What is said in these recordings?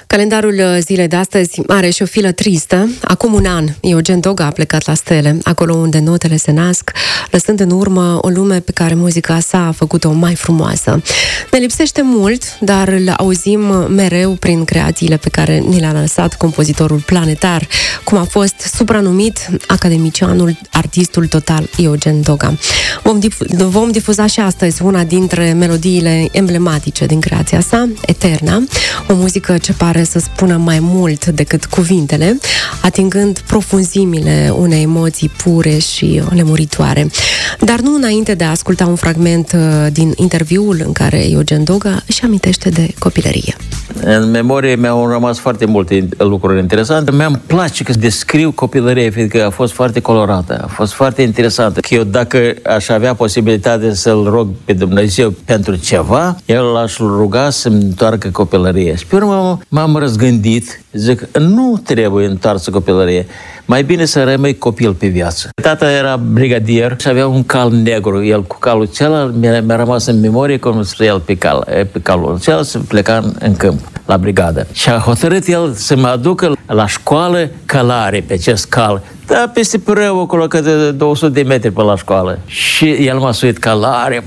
Calendarul zilei de astăzi are și o filă tristă. Acum un an, Eugen Doga a plecat la stele, acolo unde notele se nasc, lăsând în urmă o lume pe care muzica sa a făcut-o mai frumoasă. Ne lipsește mult, dar îl auzim mereu prin creațiile pe care ni le-a lăsat compozitorul planetar, cum a fost supranumit academicianul, artistul total Eugen Doga. Vom difuza și astăzi una dintre melodiile emblematice din creația sa, Eterna, o muzică ce pare să spună mai mult decât cuvintele, atingând profunzimile unei emoții pure și lemuritoare. Dar nu înainte de a asculta un fragment din interviul în care Eugen Doga își amintește de copilărie. În memorie mi-au rămas foarte multe lucruri interesante. Mi-am place că descriu copilăria, fiindcă a fost foarte colorată, a fost foarte interesantă. Că eu, dacă aș avea posibilitatea să-L rog pe Dumnezeu pentru ceva, eu l-aș ruga să-mi întoarcă copilăria. Și pe urmă m-am răzgândit, zic, nu trebuie întoarsă copilărie. Mai bine să rămâi copil pe viață. Tata era brigadier și avea un cal negru. El cu calul celălalt mi-a rămas în memorie cum să el pe calul celălalt să pleca în câmp, la brigadă. Și a hotărât el să mă aducă la școală călare pe acest cal. Da, peste Pârâu, acolo, câte 200 de metri pe la școală. Și el m-a suit călare,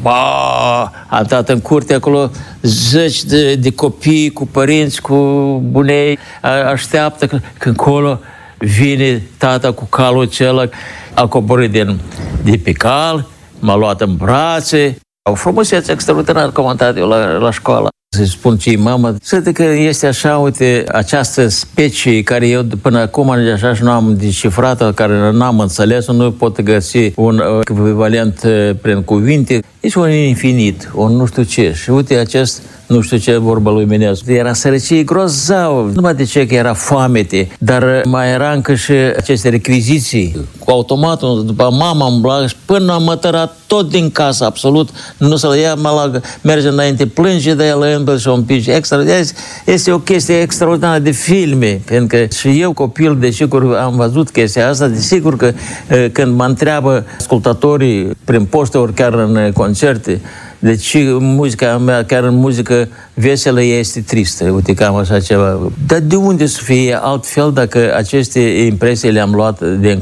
am dat în curte acolo zeci de copii cu părinți, cu bunei, așteaptă când acolo vine tata cu calul acela, a coborât de pe cal, m-a luat în brațe. O frumusețe extraordinar comentat eu la școală. Să-i spun ce mamă, să că este așa, uite, această specie care eu până acum așa și nu am decifrat-o, care n-am înțeles, nu pot găsi un echivalent prin cuvinte. Este un infinit, un nu știu ce. Și uite acest nu știu ce vorbă luminească. Era sărăcie grozavă, numai de ce că era foamete, dar mai era încă și aceste rechiziții. Cu automatul, după mama îmbla și până am mătărat tot din casă, absolut, nu să-l ia, merge înainte, plânge de el, îmbăl și o împinge. Este o chestie extraordinară de filme, pentru că și eu, copil, desigur, am văzut chestia asta, desigur că când mă întreabă ascultatorii prin poște, ori chiar în concerte, deci muzica mea, chiar în muzică veselă, este tristă. Uite, cam așa ceva. Dar de unde să fie altfel dacă aceste impresii le-am luat din